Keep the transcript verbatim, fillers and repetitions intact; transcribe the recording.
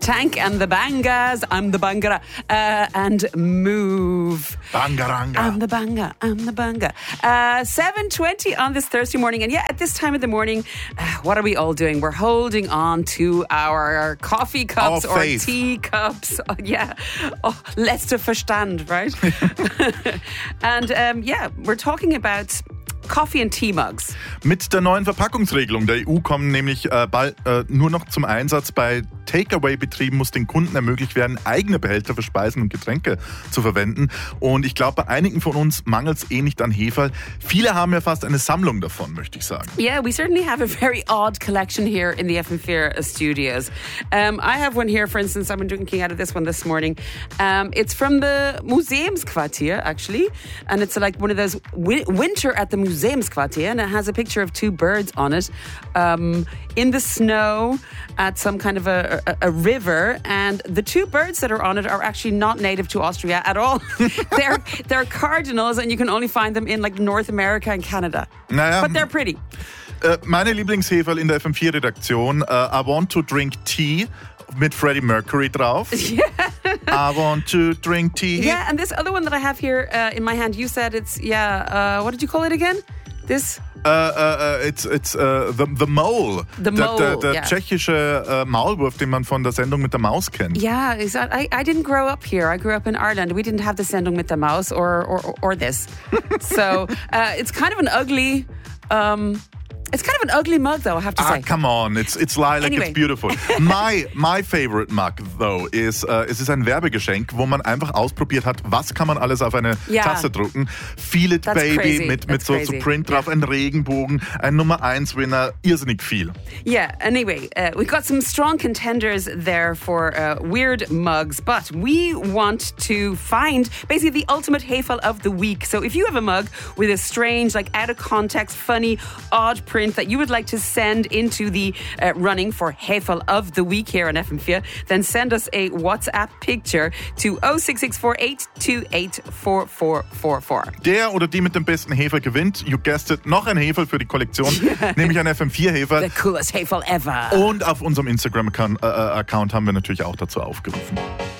Tank and the Bangas. I'm the Bangara. Uh, and Move. Bangaranga. I'm the Banga. I'm the Banga. Uh, seven twenty on this Thursday morning. And yeah, at this time of the morning, uh, what are we all doing? We're holding on to our coffee cups Our or faith. tea cups. Oh, yeah. Oh, letzter Verstand, right? And um, yeah, we're talking about coffee and tea mugs. Mit der neuen Verpackungsregelung der E U kommen nämlich äh, bald äh, nur noch zum Einsatz. Bei Takeaway-Betrieben muss den Kunden ermöglicht werden, eigene Behälter für Speisen und Getränke zu verwenden. Und ich glaube, bei einigen von uns mangelt es eh nicht an Heferl. Viele haben ja fast eine Sammlung davon, möchte ich sagen. Yeah, we certainly have a very odd collection here in the F M vier studios. Um, I have one here, for instance. I've been drinking out of this one this morning. Um, it's from the Museumsquartier, actually. And it's like one of those wi- winter at the Museumsquartier. And it has a picture of two birds on it um, in the snow at some kind of a, a, a river. And the two birds that are on it are actually not native to Austria at all. they're, they're cardinals, and you can only find them in like North America and Canada. Naja, But they're pretty. Äh, meine Lieblingsheferl in der F M vier Redaktion, äh, I Want to Drink Tea mit Freddie Mercury drauf. Yeah. I want to drink tea. Yeah, and this other one that I have here uh, in my hand, you said it's, yeah, uh, what did you call it again? This? Uh, uh, uh, it's it's uh, the, the Mole. The der, Mole, der, der yeah. tschechische äh, Maulwurf, den man von der Sendung mit der Maus kennt. Yeah, exactly. I, I didn't grow up here. I grew up in Ireland. We didn't have the Sendung mit der Maus or, or, or this. So uh, it's kind of an ugly... Um, It's kind of an ugly mug, though, I have to Ah, say. come on, it's it's lilac, Anyway. it's beautiful. My my favorite mug, though, is uh, es ist ein Werbegeschenk, wo man einfach ausprobiert hat, was kann man alles auf eine Ja. Tasse drucken. Feel It That's Baby crazy. mit mit That's so, so crazy. Print drauf, ein Regenbogen, ein Nummer eins Winner, irrsinnig viel. Yeah, anyway, uh, we've got some strong contenders there for uh, weird mugs, but we want to find basically the ultimate Heferl of the week. So if you have a mug with a strange, like out of context, funny, odd print that you would like to send into the uh, running for Heferl of the week here on F M vier, then send us a WhatsApp picture to oh six six four eight two eight four four four four. Der oder die mit dem besten Heferl gewinnt. You guessed it, noch ein Heferl für die Kollektion, nämlich ein F M vier Heferl. The coolest Heferl ever. Und auf unserem Instagram-Account äh, Account haben wir natürlich auch dazu aufgerufen.